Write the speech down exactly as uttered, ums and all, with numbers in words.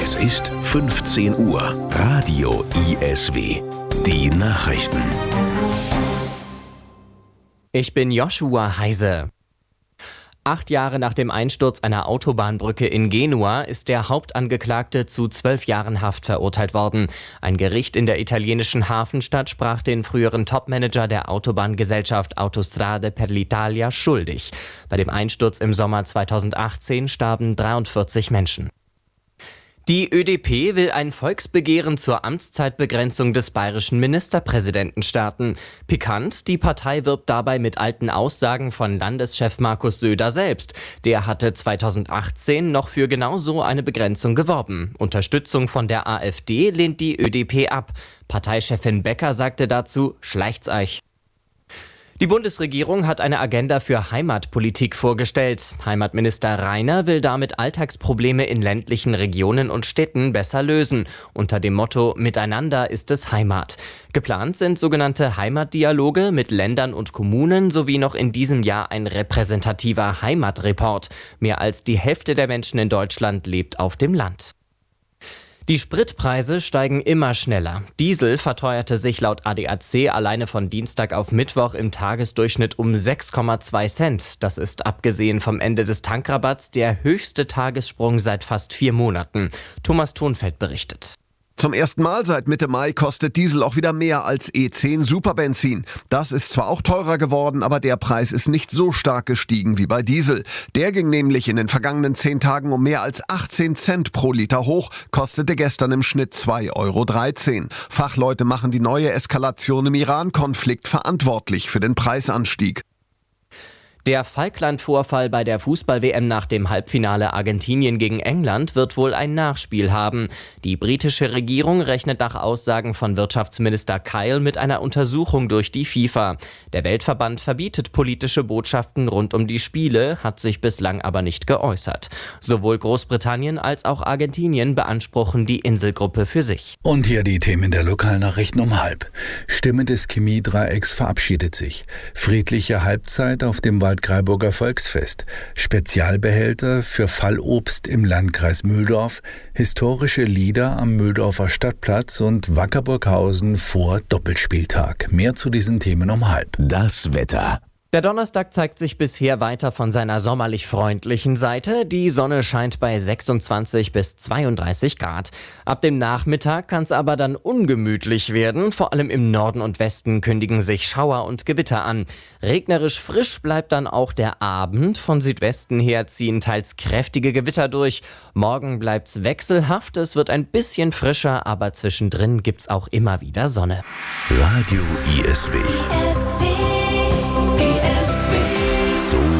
Es ist fünfzehn Uhr. Radio I S W. Die Nachrichten. Ich bin Joshua Heise. Acht Jahre nach dem Einsturz einer Autobahnbrücke in Genua ist der Hauptangeklagte zu zwölf Jahren Haft verurteilt worden. Ein Gericht in der italienischen Hafenstadt sprach den früheren Topmanager der Autobahngesellschaft Autostrade per l'Italia schuldig. Bei dem Einsturz im Sommer zweitausendachtzehn starben dreiundvierzig Menschen. Die Ö D P will ein Volksbegehren zur Amtszeitbegrenzung des bayerischen Ministerpräsidenten starten. Pikant, die Partei wirbt dabei mit alten Aussagen von Landeschef Markus Söder selbst. Der hatte zweitausendachtzehn noch für genau so eine Begrenzung geworben. Unterstützung von der AfD lehnt die Ö D P ab. Parteichefin Becker sagte dazu: Schleicht's euch. Die Bundesregierung hat eine Agenda für Heimatpolitik vorgestellt. Heimatminister Rainer will damit Alltagsprobleme in ländlichen Regionen und Städten besser lösen. Unter dem Motto Miteinander ist es Heimat. Geplant sind sogenannte Heimatdialoge mit Ländern und Kommunen sowie noch in diesem Jahr ein repräsentativer Heimatreport. Mehr als die Hälfte der Menschen in Deutschland lebt auf dem Land. Die Spritpreise steigen immer schneller. Diesel verteuerte sich laut A D A C alleine von Dienstag auf Mittwoch im Tagesdurchschnitt um sechs Komma zwei Cent. Das ist abgesehen vom Ende des Tankrabatts der höchste Tagessprung seit fast vier Monaten. Thomas Thonfeld berichtet. Zum ersten Mal seit Mitte Mai kostet Diesel auch wieder mehr als E zehn Superbenzin. Das ist zwar auch teurer geworden, aber der Preis ist nicht so stark gestiegen wie bei Diesel. Der ging nämlich in den vergangenen zehn Tagen um mehr als achtzehn Cent pro Liter hoch, kostete gestern im Schnitt zwei Euro dreizehn. Fachleute machen die neue Eskalation im Iran-Konflikt verantwortlich für den Preisanstieg. Der Falkland-Vorfall bei der Fußball-W M nach dem Halbfinale Argentinien gegen England wird wohl ein Nachspiel haben. Die britische Regierung rechnet nach Aussagen von Wirtschaftsminister Kyle mit einer Untersuchung durch die FIFA. Der Weltverband verbietet politische Botschaften rund um die Spiele, hat sich bislang aber nicht geäußert. Sowohl Großbritannien als auch Argentinien beanspruchen die Inselgruppe für sich. Und hier die Themen der Lokalnachrichten um halb. Stimme des Chemiedreiecks verabschiedet sich. Friedliche Halbzeit auf dem Waldkraiburger Volksfest, Spezialbehälter für Fallobst im Landkreis Mühldorf, historische Lieder am Mühldorfer Stadtplatz und Wackerburghausen vor Doppelspieltag. Mehr zu diesen Themen um halb. Das Wetter. Der Donnerstag zeigt sich bisher weiter von seiner sommerlich freundlichen Seite. Die Sonne scheint bei sechsundzwanzig bis zweiunddreißig Grad. Ab dem Nachmittag kann es aber dann ungemütlich werden. Vor allem im Norden und Westen kündigen sich Schauer und Gewitter an. Regnerisch frisch bleibt dann auch der Abend. Von Südwesten her ziehen teils kräftige Gewitter durch. Morgen bleibt's wechselhaft. Es wird ein bisschen frischer, aber zwischendrin gibt's auch immer wieder Sonne. Radio I S W.